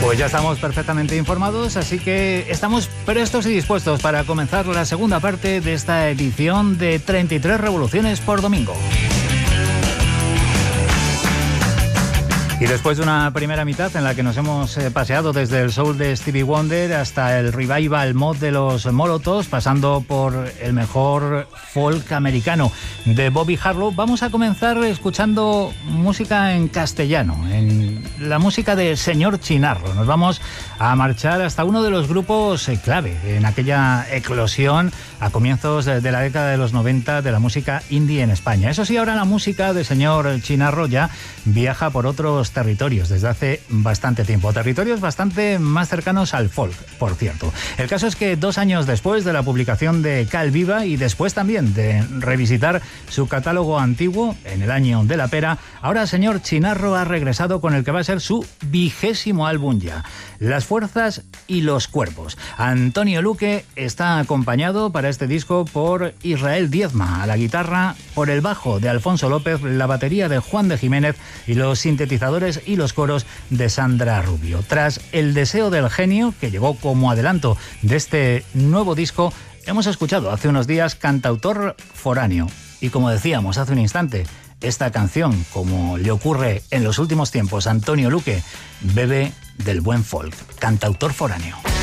Pues ya estamos perfectamente informados, así que estamos prestos y dispuestos para comenzar la segunda parte de esta edición de 33 Revoluciones por Domingo. Y después de una primera mitad en la que nos hemos paseado desde el soul de Stevie Wonder hasta el revival mod de los Molotovs, pasando por el mejor folk americano de Bobby Harlow, vamos a comenzar escuchando música en castellano, en la música de Señor Chinarro. Nos vamos a marchar hasta uno de los grupos clave en aquella eclosión a comienzos de la década de los 90 de la música indie en España. Eso sí, ahora la música de Señor Chinarro ya viaja por otros territorios desde hace bastante tiempo, territorios bastante más cercanos al folk, por cierto. El caso es que 2 años después de la publicación de Cal Viva y después también de revisitar su catálogo antiguo en el año de la pera, ahora Señor Chinarro ha regresado con el que va a ser su 20º álbum ya, Las Fuerzas y los Cuerpos. Antonio Luque está acompañado para este disco por Israel Diezma a la guitarra, por el bajo de Alfonso López, la batería de Juan de Jiménez y los sintetizadores y los coros de Sandra Rubio. Tras El Deseo del Genio, que llegó como adelanto de este nuevo disco, hemos escuchado hace unos días Cantautor Foráneo. Y como decíamos hace un instante, esta canción, como le ocurre en los últimos tiempos a Antonio Luque, bebe del buen folk. Cantautor Foráneo.